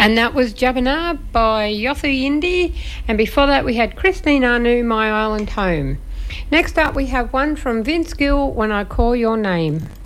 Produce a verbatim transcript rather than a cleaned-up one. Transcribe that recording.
And that was Jabana by Yothu Yindi. And before that we had Christine Anu, My Island Home. Next up we have one from Vince Gill, When I Call Your Name.